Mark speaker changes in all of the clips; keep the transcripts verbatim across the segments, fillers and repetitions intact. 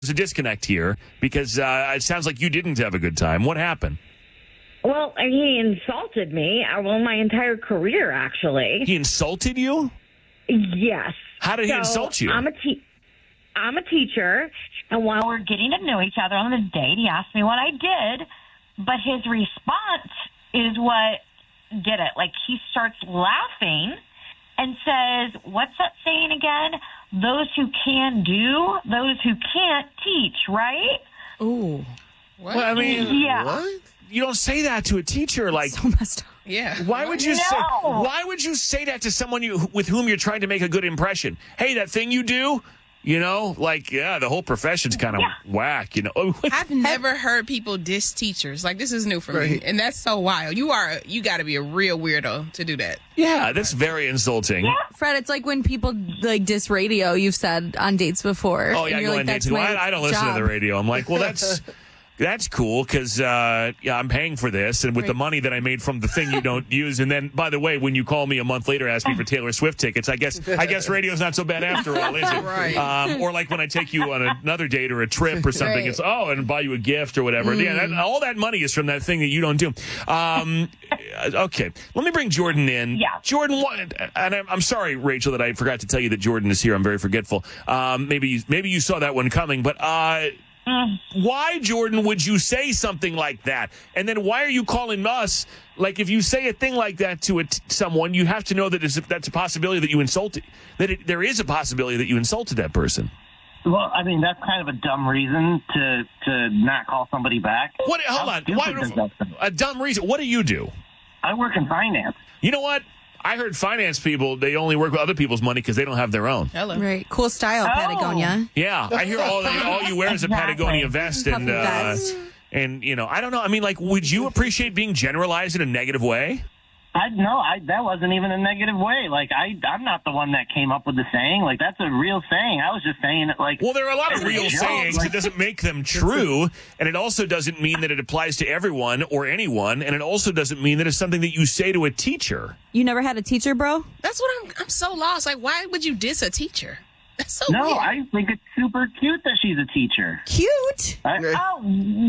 Speaker 1: There's a disconnect here because uh, it sounds like you didn't have a good time. What happened?
Speaker 2: Well, he insulted me. uh, Well, my entire career, actually.
Speaker 1: He insulted you?
Speaker 2: Yes.
Speaker 1: How did he
Speaker 2: So,
Speaker 1: insult you?
Speaker 2: I'm a te- I'm a teacher, and while we're getting to know each other on the date, he asked me what I did, but his response is what did it. Like, he starts laughing and says, what's that saying again? Those who can do, those who can't teach, right?
Speaker 3: Ooh. What?
Speaker 1: Well, I mean,
Speaker 2: Yeah.
Speaker 4: What?
Speaker 1: you don't say that to a teacher. Like,
Speaker 3: So messed up.
Speaker 5: Yeah.
Speaker 1: why would you
Speaker 2: No.
Speaker 1: say? Why would you say that to someone you with whom you're trying to make a good impression? Hey, that thing you do, you know, like yeah, the whole profession's kind of
Speaker 2: Yeah.
Speaker 1: whack. You know, Oh, what-
Speaker 5: I've never heard people diss teachers. Like, this is new for me.
Speaker 4: Right.
Speaker 5: And that's so wild. You are, you got to be a real weirdo to do that.
Speaker 1: yeah, that's very insulting.
Speaker 3: Fred, it's like when people like diss radio, you've said on dates before.
Speaker 1: Oh yeah,
Speaker 3: and you're
Speaker 1: go
Speaker 3: like,
Speaker 1: on
Speaker 3: that's
Speaker 1: dates. Well,
Speaker 3: my
Speaker 1: I, I don't listen
Speaker 3: job.
Speaker 1: to the radio. I'm like, well, that's that's cool because uh, yeah, I'm paying for this, and with the money that I made from the thing you don't use, and then by the way, when you call me a month later, ask me for Taylor Swift tickets, I guess I guess radio's not so bad after all, is it?
Speaker 5: Right.
Speaker 1: Um, or like when I take you on another date or a trip or something,
Speaker 3: Right.
Speaker 1: it's oh, and buy you a gift or whatever. Yeah, that, all that money is from that thing that you don't do. Um, okay, let me bring Jordan in.
Speaker 2: Yeah.
Speaker 1: Jordan, what, and I'm, I'm sorry, Rachel, that I forgot to tell you that Jordan is here. I'm very forgetful. Um, maybe you, maybe you saw that one coming, but. Uh, Why, Jordan, would you say something like that? And then why are you calling us? Like, if you say a thing like that to a t- someone, you have to know that it's, that's a possibility that you insulted, that it, there is a possibility that you insulted that person.
Speaker 6: Well, I mean, that's kind of a dumb reason to to not call somebody back.
Speaker 1: What? Hold
Speaker 6: How
Speaker 1: on.
Speaker 6: stupid
Speaker 1: Why,
Speaker 6: is that?
Speaker 1: a dumb reason. What do you do?
Speaker 6: I work in finance.
Speaker 1: You know what? I heard finance people, they only work with other people's money because they don't have their own.
Speaker 5: Hello.
Speaker 3: Right. Cool style,
Speaker 2: Oh.
Speaker 3: Patagonia.
Speaker 1: Yeah, I hear all they, all you wear is a
Speaker 2: Exactly.
Speaker 1: Patagonia vest, and
Speaker 3: Puffy
Speaker 1: uh,
Speaker 3: vest.
Speaker 1: and you know, I don't know. I mean, like, would you appreciate being generalized in a negative way?
Speaker 6: I no, I that wasn't even a negative way. Like I, I'm not the one that came up with the saying. Like that's a real saying. I was just saying it. Like
Speaker 1: Well, there are a lot of
Speaker 6: as a
Speaker 1: real
Speaker 6: joke.
Speaker 1: sayings.
Speaker 6: Like,
Speaker 1: It doesn't make them true, and it also doesn't mean that it applies to everyone or anyone, and it also doesn't mean that it's something that you say to a teacher.
Speaker 3: You never had a teacher, bro?
Speaker 5: That's what I'm, I'm so lost. Like, why would you diss a teacher? That's so
Speaker 6: no,
Speaker 5: weird.
Speaker 6: I think it's super cute that she's a teacher.
Speaker 3: Cute.
Speaker 6: I,
Speaker 2: Oh,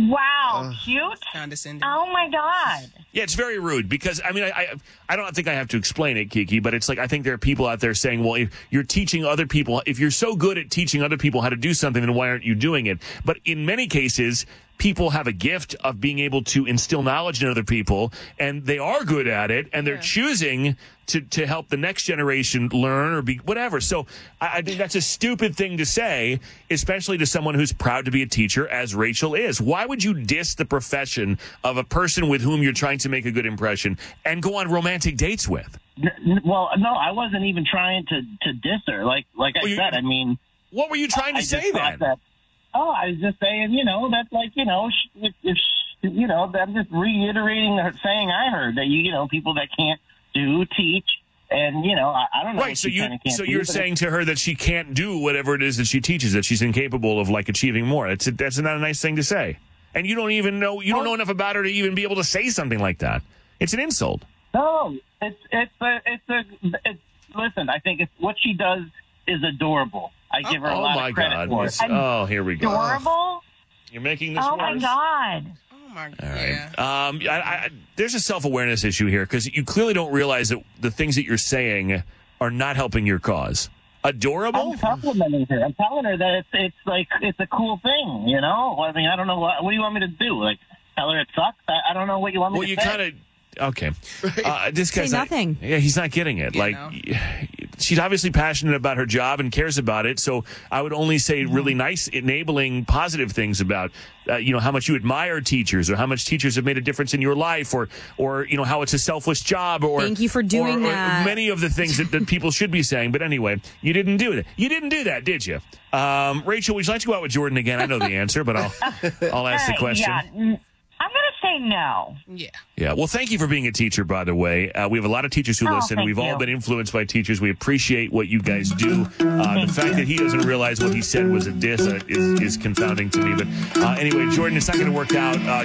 Speaker 2: wow. Cute?
Speaker 5: Condescending.
Speaker 2: Oh, my God.
Speaker 1: Yeah, it's very rude because I mean, I, I I don't think I have to explain it, Kiki, but it's like I think there are people out there saying, well, if you're teaching other people, if you're so good at teaching other people how to do something, then why aren't you doing it? But in many cases, people have a gift of being able to instill knowledge in other people, and they are good at it, and they're
Speaker 5: Yeah.
Speaker 1: choosing to, to help the next generation learn or be whatever. So I, I think that's a stupid thing to say, especially to someone who's proud to be a teacher, as Rachel is. Why would you diss the profession of a person with whom you're trying to make a good impression and go on romantic dates with?
Speaker 6: n- n- well, no, I wasn't even trying to to diss her. Like like I
Speaker 1: Well, you-
Speaker 6: said, I mean,
Speaker 1: What were you trying to
Speaker 6: I
Speaker 1: say
Speaker 6: just thought
Speaker 1: then?
Speaker 6: that. Oh, I was just saying, you know, that's like, you know, sh- if, if sh- you know, I'm just reiterating the saying I heard that you, you know, people that can't do teach, and you know, I, I don't know.
Speaker 1: Right,
Speaker 6: what
Speaker 1: so
Speaker 6: she
Speaker 1: you
Speaker 6: kinda can't
Speaker 1: so
Speaker 6: do,
Speaker 1: you're
Speaker 6: but
Speaker 1: saying to her that she can't do whatever it is that she teaches, that she's incapable of like achieving more. That's that's not a nice thing to say, and you don't even know you don't know enough about her to even be able to say something like that. It's an insult.
Speaker 6: No, it's it's a it's a it's, listen. I think it's what she does is adorable. I give her a
Speaker 1: Oh
Speaker 6: lot
Speaker 1: my
Speaker 6: of credit
Speaker 1: God!
Speaker 6: for
Speaker 1: This-
Speaker 6: it.
Speaker 1: oh, here we go.
Speaker 2: Adorable?
Speaker 1: You're making this
Speaker 2: Oh,
Speaker 1: worse.
Speaker 2: my God.
Speaker 5: Oh, my God.
Speaker 1: All right.
Speaker 5: Yeah.
Speaker 1: Um, I, I, there's a self-awareness issue here because you clearly don't realize that the things that you're saying are not helping your cause. Adorable?
Speaker 6: I'm complimenting her. I'm telling her that it's it's like it's a cool thing. You know. I mean, I don't know what what do you want me to do? Like tell her it sucks? I, I don't know what you want me
Speaker 1: Well,
Speaker 6: to
Speaker 1: you
Speaker 6: say.
Speaker 1: kind of. Okay. Uh, this
Speaker 3: Say
Speaker 1: guy's not-
Speaker 3: nothing.
Speaker 1: yeah, he's not getting it.
Speaker 5: You
Speaker 1: like,
Speaker 5: know.
Speaker 1: she's obviously passionate about her job and cares about it. So I would only say really nice, enabling, positive things about, uh, you know, how much you admire teachers or how much teachers have made a difference in your life or, or you know, how it's a selfless job or.
Speaker 3: Thank you for doing
Speaker 1: or, or
Speaker 3: that.
Speaker 1: many of the things that, that people should be saying. But anyway, you didn't do that. You didn't do that, did you? Um, Rachel, would you like to go out with Jordan again? I know the answer, but I'll, I'll ask the
Speaker 2: Uh,
Speaker 1: question.
Speaker 2: Yeah. mm, I'm going to say no.
Speaker 5: Yeah.
Speaker 1: Yeah. Well, thank you for being a teacher, by the way. Uh, we have a lot of teachers who
Speaker 2: Oh,
Speaker 1: listen.
Speaker 2: thank
Speaker 1: We've all
Speaker 2: you.
Speaker 1: been influenced by teachers. We appreciate what you guys do. Uh, the fact that he doesn't realize what he said was a diss uh, is, is confounding to me. But uh, anyway, Jordan, it's not going to work out. Uh,